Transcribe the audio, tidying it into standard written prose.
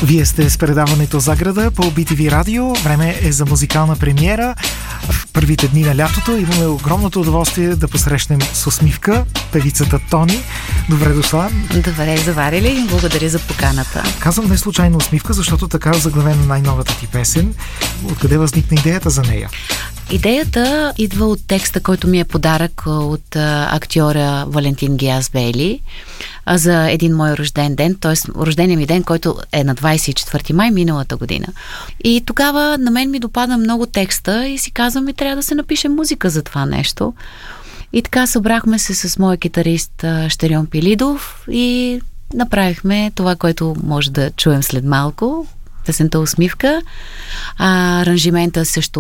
Вие сте с предаването Заграда по BTV Радио. Време е за музикална премиера. В първите дни на лятото имаме огромното удоволствие да посрещнем с усмивка певицата Тони. Добре дошла. Добре заварили. Благодаря за поканата. Казвам не случайно усмивка, защото така е заглавена най-новата ти песен. Откъде възникна идеята за нея? Идеята идва от текста, който ми е подарък от актьора Валентин Гиасбейли за един мой рожден ден, т.е. рождения ми ден, който е на 24 май миналата година. И тогава на мен ми допада много текста и си казвам, трябва да се напише музика за това нещо. И така събрахме се с моя китарист Щерьон Пилидов и направихме това, което може да чуем след малко. Песента Усмивка. Аранжимента също